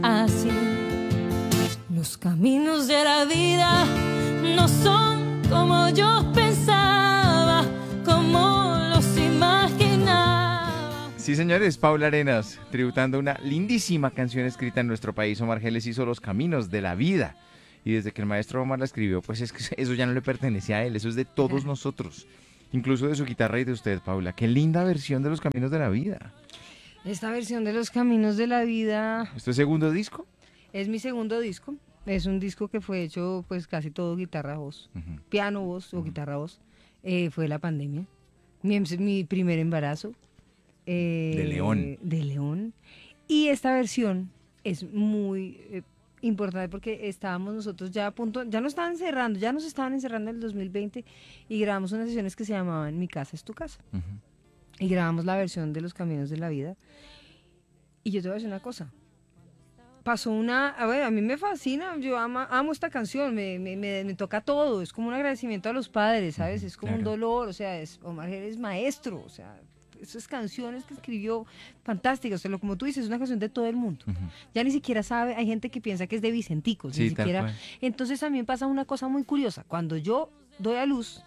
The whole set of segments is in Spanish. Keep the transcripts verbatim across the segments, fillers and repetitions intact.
así. Los caminos de la vida no son como yo pensaba, como los imaginaba. Sí, señores, Paula Arenas, tributando una lindísima canción escrita en nuestro país. Omar Geles hizo Los caminos de la vida. Y desde que el maestro Omar la escribió, pues es que eso ya no le pertenece a él, eso es de todos nosotros. Incluso de su guitarra y de usted, Paula. Qué linda versión de Los caminos de la vida. Esta versión de Los caminos de la vida... ¿Esto es segundo disco? Es mi segundo disco. Es un disco que fue hecho pues casi todo guitarra-voz. Uh-huh. Piano-voz o uh-huh. guitarra-voz. Eh, fue la pandemia. Mi, mi primer embarazo. Eh, de León. De León. Y esta versión es muy eh, importante porque estábamos nosotros ya a punto, ya nos estaban encerrando, ya nos estaban encerrando en el dos mil veinte y grabamos unas sesiones que se llamaban Mi casa es tu casa. Uh-huh. Y grabamos la versión de Los caminos de la vida. Y yo te voy a decir una cosa. Pasó una, a ver, a mí me fascina, yo ama, amo esta canción, me, me, me, me toca todo, es como un agradecimiento a los padres, ¿sabes? Es como claro. un dolor, o sea, es, Omar Geles es maestro, o sea, esas canciones que escribió, fantásticas, o sea, lo, como tú dices, es una canción de todo el mundo. Uh-huh. Ya ni siquiera sabe, hay gente que piensa que es de Vicentico, sí, ni siquiera. Entonces también pasa una cosa muy curiosa, cuando yo doy a luz,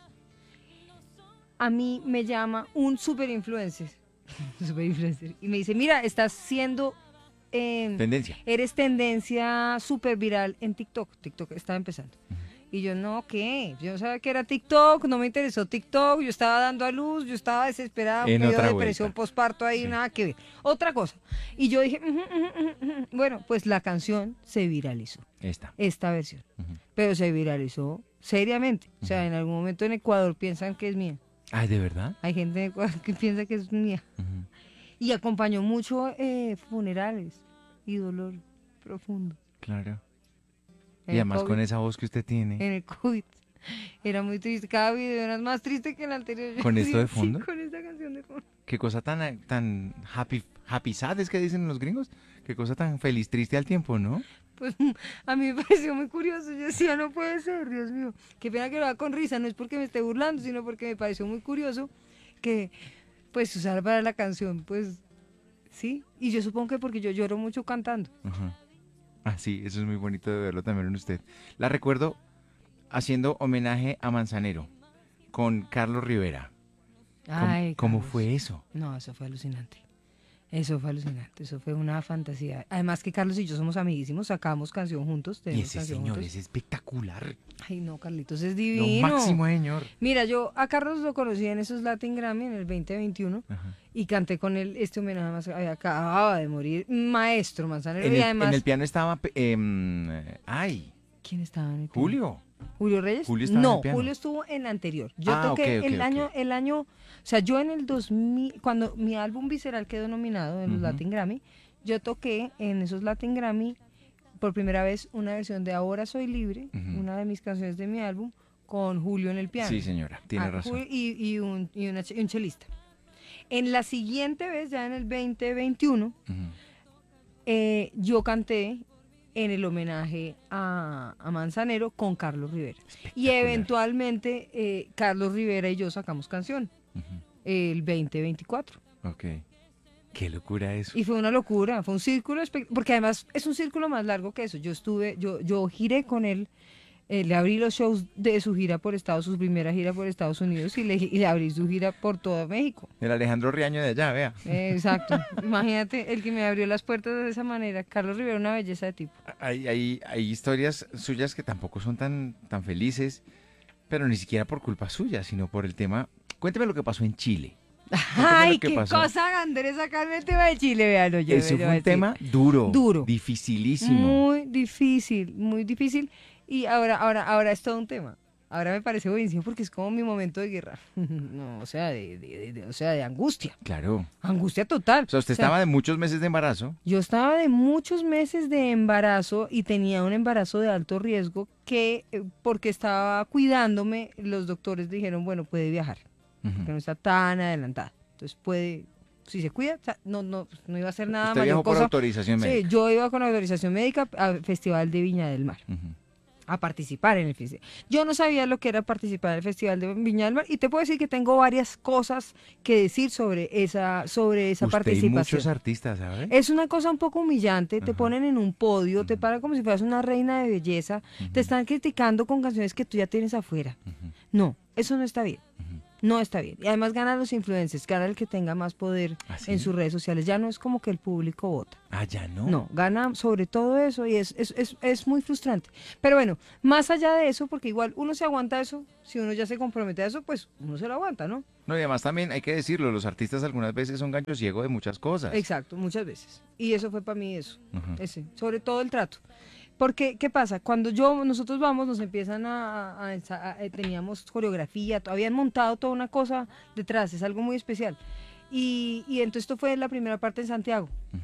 a mí me llama un super influencer, super influencer, y me dice, mira, estás siendo... Eh, tendencia. Eres tendencia súper viral en TikTok. TikTok estaba empezando. Uh-huh. Y yo, no, ¿qué? Yo no sabía que era TikTok, no me interesó TikTok, yo estaba dando a luz, yo estaba desesperada, me dio depresión posparto ahí, sí. Nada que ver. Otra cosa. Y yo dije, uh, uh, uh, uh. bueno, pues la canción se viralizó. Esta. Esta versión. Uh-huh. Pero se viralizó seriamente. Uh-huh. O sea, en algún momento en Ecuador piensan que es mía. Ay, ¿de verdad? Hay gente en Ecuador que piensa que es mía. Uh-huh. Y acompañó mucho eh, funerales y dolor profundo. Claro. En y además COVID, con esa voz que usted tiene. En el COVID. Era muy triste. Cada video era más triste que el anterior. ¿Con esto de fondo? Sí, con esta canción de fondo. Qué cosa tan, tan happy, happy sad es que dicen los gringos. Qué cosa tan feliz, triste al tiempo, ¿no? Pues a mí me pareció muy curioso. Yo decía, no puede ser, Dios mío. Qué pena que lo haga con risa. No es porque me esté burlando, sino porque me pareció muy curioso que... pues usar para la canción, pues, sí, y yo supongo que porque yo lloro mucho cantando. Uh-huh. Ah, sí, eso es muy bonito de verlo también en usted. La recuerdo haciendo homenaje a Manzanero, con Carlos Rivera. Ay, ¿Cómo, ¿cómo Carlos. fue eso? No, eso fue alucinante. Eso fue alucinante, eso fue una fantasía. Además que Carlos y yo somos amiguísimos, sacamos canción juntos. Y ese canción señor juntos. es espectacular. Ay, no, Carlitos es divino. Lo máximo, señor. Mira, yo a Carlos lo conocí en esos Latin Grammy en el veinte veintiuno. Ajá. Y canté con él este homenaje, más acababa de morir, maestro Manzanero. En y el, además, en el piano estaba, eh, ay. ¿Quién estaba en el piano? Julio. ¿Julio Reyes? Julio estaba no, en el piano. Julio estuvo en la anterior. Yo ah, toqué okay, okay, el okay. año, el año, o sea, yo en el dos mil, cuando mi álbum Visceral quedó nominado en los uh-huh. Latin Grammy, yo toqué en esos Latin Grammy por primera vez una versión de Ahora Soy Libre, uh-huh. una de mis canciones de mi álbum, con Julio en el piano. Sí, señora, tiene ah, razón. Julio y, y, un, y, una, y un chelista. En la siguiente vez, ya en el veinte veintiuno, uh-huh. eh, yo canté en el homenaje a, a Manzanero con Carlos Rivera. Y eventualmente eh, Carlos Rivera y yo sacamos canción uh-huh. el veinte veinticuatro. Ok. Qué locura eso. Y fue una locura, fue un círculo, porque además es un círculo más largo que eso. Yo estuve, yo, yo giré con él, eh, le abrí los shows de su gira por Estados, su primera gira por Estados Unidos y le, y le abrí su gira por todo México. El Alejandro Riaño de allá, vea. Eh, exacto. Imagínate, el que me abrió las puertas de esa manera. Carlos Rivera, una belleza de tipo. Hay, hay, hay historias suyas que tampoco son tan, tan felices, pero ni siquiera por culpa suya, sino por el tema. Cuénteme lo que pasó en Chile. Ay, qué pasó. Cosa, Andrés, sacarme el tema de Chile, véanlo. Yo, Eso yo fue un tema duro, duro, dificilísimo. Muy difícil, muy difícil. Y ahora, ahora, ahora es todo un tema. Ahora me parece buenísimo porque es como mi momento de guerra. No, o sea, de, de, de, de, o sea, de angustia. Claro. Angustia total. O sea, usted o sea, estaba de muchos meses de embarazo. Yo estaba de muchos meses de embarazo y tenía un embarazo de alto riesgo que, porque estaba cuidándome, los doctores dijeron, bueno, puede viajar. Uh-huh. Que no está tan adelantada. Entonces puede, si se cuida, o sea, no, no, no iba a hacer nada. ¿Usted viajó por autorización médica? Sí, yo iba con autorización médica al Festival de Viña del Mar. Uh-huh. a participar en el festival. Yo no sabía lo que era participar en el Festival de Viña del Mar y te puedo decir que tengo varias cosas que decir sobre esa, sobre esa Usted y participación. muchos artistas, ¿sabe? Es una cosa un poco humillante, te Ajá. ponen en un podio, te Ujú. paran como si fueras una reina de belleza, Ujú. te están criticando con canciones que tú ya tienes afuera. Ujú, No, eso no está bien. ujú. No está bien. Y además ganan los influencers, gana el que tenga más poder ¿Ah, sí? en sus redes sociales. Ya no es como que el público vota. Ah, ya no. No, gana sobre todo eso y es, es, es, es muy frustrante. Pero bueno, más allá de eso, porque igual uno se aguanta eso, si uno ya se compromete a eso, pues uno se lo aguanta, ¿no? No, y además también hay que decirlo, los artistas algunas veces son gallos ciegos de muchas cosas. Exacto, muchas veces. Y eso fue para mí eso, Ujú. ese, sobre todo el trato. Porque, ¿qué pasa? Cuando yo, nosotros vamos, nos empiezan a, a- a ensa- a- eh, teníamos coreografía, to- habían montado toda una cosa detrás, es algo muy especial. Y, y entonces esto fue la primera parte en Santiago. Ujú.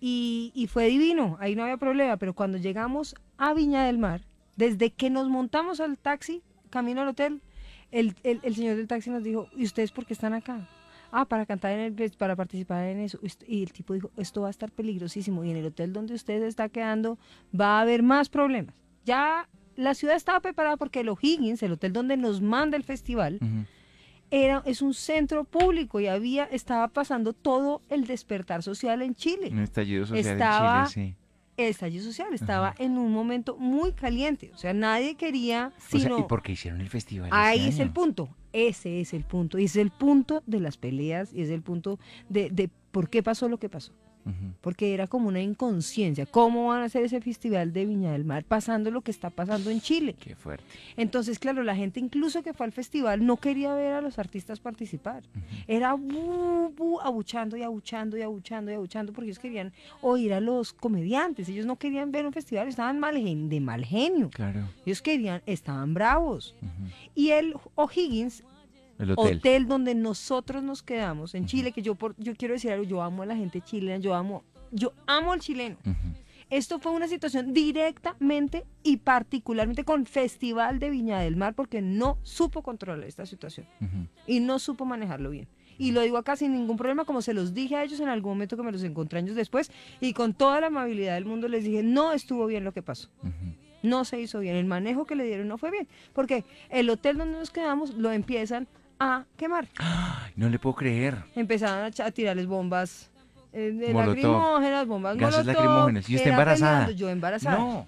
Y, y fue divino, ahí no había problema, pero cuando llegamos a Viña del Mar, desde que nos montamos al taxi, camino al hotel, el, el, el señor del taxi nos dijo, ¿y ustedes por qué están acá? Ah, para cantar en el, para participar en eso. Y el tipo dijo, esto va a estar peligrosísimo y en el hotel donde usted está quedando va a haber más problemas. Ya la ciudad estaba preparada porque el O'Higgins, el hotel donde nos manda el festival, Ujú. era, es un centro público y había, estaba pasando todo el despertar social en Chile. Un estallido social Estaba- en Chile, El estallido social estaba Ajá. en un momento muy caliente. O sea, nadie quería, sí. O sea, sino... ¿y por qué hicieron el festival Ahí ese es el año? punto, ese es el punto, y es el punto de las peleas, y es el punto de, de por qué pasó lo que pasó, Ujú. porque era como una inconsciencia, ¿cómo van a hacer ese festival de Viña del Mar pasando lo que está pasando en Chile? Qué fuerte. Entonces, claro, la gente incluso que fue al festival no quería ver a los artistas participar, Ujú. era bu, bu, abuchando y abuchando y abuchando y abuchando, porque ellos querían oír a los comediantes, ellos no querían ver un festival, estaban mal gen- de mal genio, Claro. ellos querían, estaban bravos. Ujú. Y el O'Higgins, El hotel. hotel. donde nosotros nos quedamos en Chile, que yo por, yo quiero decir algo, yo amo a la gente chilena, yo amo, yo amo al chileno. Ujú. Esto fue una situación directamente y particularmente con Festival de Viña del Mar, porque no supo controlar esta situación Ujú. y no supo manejarlo bien. Y lo digo acá sin ningún problema, como se los dije a ellos en algún momento que me los encontré años después, y con toda la amabilidad del mundo les dije, no estuvo bien lo que pasó. Ujú. No se hizo bien, el manejo que le dieron no fue bien, porque el hotel donde nos quedamos lo empiezan a quemar. Ay, no le puedo creer. Empezaban a, ch- a tirarles bombas eh, de Molotov. lacrimógenas, bombas Gases molotov, lacrimógenos. ¿Y usted era embarazada? peleando, yo embarazada. No.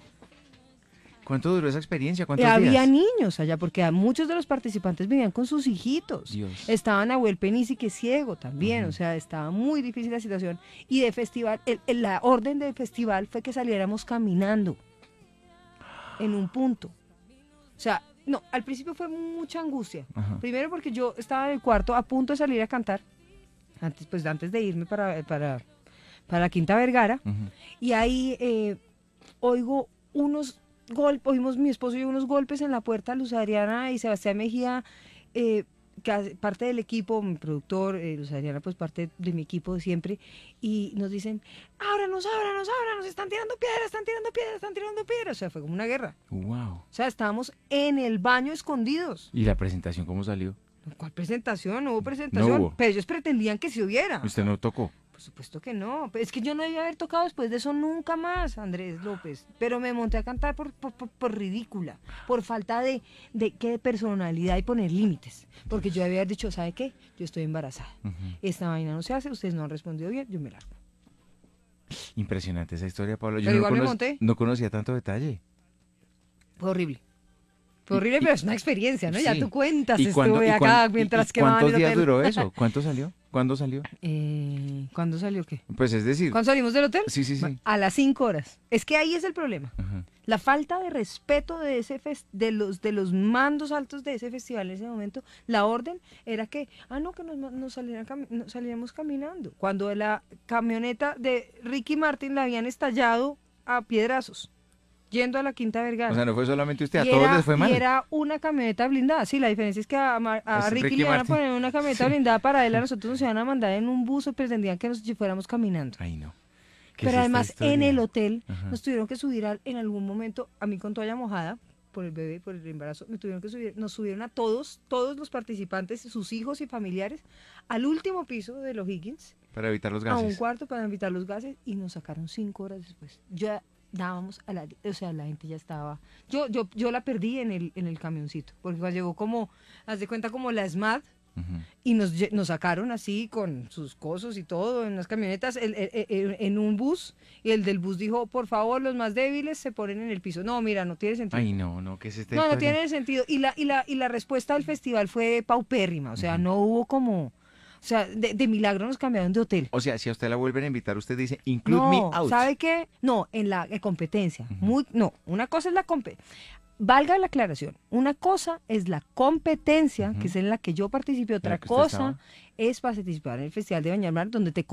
¿Cuánto duró esa experiencia? Y ¿Cuántos había días? niños allá, porque a muchos de los participantes vivían con sus hijitos. Dios. Estaban Nahuel Penisi, que es ciego también, Ujú. o sea, estaba muy difícil la situación. Y de festival, el- el- la orden del festival fue que saliéramos caminando en un punto. O sea, no, al principio fue mucha angustia. Ajá. Primero porque yo estaba en el cuarto a punto de salir a cantar, antes, pues antes de irme para, para, para la Quinta Vergara, Ujú. y ahí eh, oigo unos golpes, oímos mi esposo y yo unos golpes en la puerta, Luz Adriana y Sebastián Mejía, eh, que hace parte del equipo, mi productor, eh, Luz Adriana, pues parte de mi equipo de siempre, y nos dicen, ábranos, ábranos, ábranos, están tirando piedras, están tirando piedras, están tirando piedras. O sea, fue como una guerra. Wow. O sea, estábamos en el baño escondidos. ¿Y la presentación cómo salió? ¿Cuál presentación? No hubo presentación. No hubo. Pero ellos pretendían que se hubiera. ¿Usted no tocó? Por supuesto que no. Pero es que yo no debía haber tocado después de eso nunca más, Andrés López. Pero me monté a cantar por, por, por- por ridícula, por falta de, de, ¿qué? de personalidad y poner límites. Porque yo debía haber dicho, ¿sabe qué? Yo estoy embarazada. Ujú. Esta vaina no se hace, ustedes no han respondido bien, yo me largo. Impresionante esa historia, Pablo. Yo Pero no, igual me cono- monté. no conocía tanto detalle. Fue horrible. Fue horrible, Y- pero es una experiencia, ¿no? Ya Sí. tú cuentas, ¿Y cuándo- estuve y acá cuán- y- mientras y quemaban ¿Cuántos el días hotel. duró eso? ¿Cuánto salió? ¿Cuándo salió? Eh, ¿Cuándo salió qué? Pues es decir, ¿Cuándo salimos del hotel? sí, sí, sí. A las cinco horas. Es que ahí es el problema. Ajá. La falta de respeto de ese fes- de los de los mandos altos de ese festival en ese momento, la orden era que, ah, no, que nos, ma- nos salieran cami- nos saliéramos caminando. Cuando la camioneta de Ricky Martin la habían estallado a piedrazos, yendo a la Quinta Vergara. O sea, no fue solamente usted, a y, todos era, les fue mal. y era una camioneta blindada. Sí, la diferencia es que a, Mar- a Es Ricky, Ricky le iban a Martin. poner una camioneta Sí. blindada para él, a nosotros nos iban a mandar en un bus o pretendían que nos fuéramos caminando. Ay, no. ¿Qué Pero es esta además en historia? el hotel Ajá. nos tuvieron que subir al- en algún momento, a mí con toalla mojada, por el bebé, por el embarazo, me tuvieron que subir, nos subieron a todos, todos los participantes, sus hijos y familiares, al último piso de los Higgins, Para evitar los a un gases. cuarto para evitar los gases, y nos sacaron cinco horas después. Yo dábamos a la, o sea, la gente ya estaba, yo, yo, yo la perdí en el, en el camioncito, porque cuando llegó como, haz de cuenta como la SMAT, Ujú. y nos, lle- nos sacaron así con sus cosas y todo en unas camionetas, el- el- el- en un bus, y el del bus dijo, por favor, los más débiles se ponen en el piso. No, mira, no tiene sentido. Ay, no, no, ¿qué es esta no, no historia? tiene sentido. Y la, y la, y la respuesta del festival fue paupérrima, o sea, Ujú. no hubo como, o sea, de, de milagro nos cambiaron de hotel. O sea, si a usted la vuelven a invitar, usted dice, include me No, out. ¿sabe qué? No, en la eh, competencia. Ujú. Muy, no, una cosa es la competencia. Valga la aclaración, una cosa es la competencia, Ujú. que es en la que yo participé, la otra que usted cosa estaba. es participar en el Festival de Bañar Mar, donde te